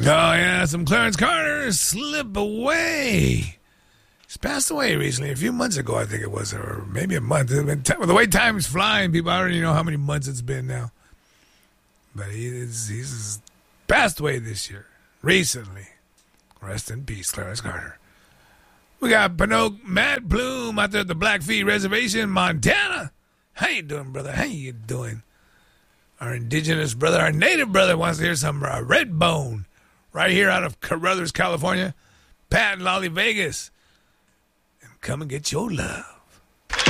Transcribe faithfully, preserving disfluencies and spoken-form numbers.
Oh, yeah, some Clarence Carter slip away. He's passed away recently, a few months ago, I think it was, or maybe a month. It's been t- the way time's flying, people, I already know how many months it's been now. But he is, he's passed away this year, recently. Rest in peace, Clarence Carter. We got Pinocchio Mad Plume out there at the Blackfeet Reservation, Montana. How you doing, brother? How you doing? Our indigenous brother, our native brother wants to hear some uh, Redbone right here out of Carruthers, California. Pat and Lolly Vegas. And come and get your love.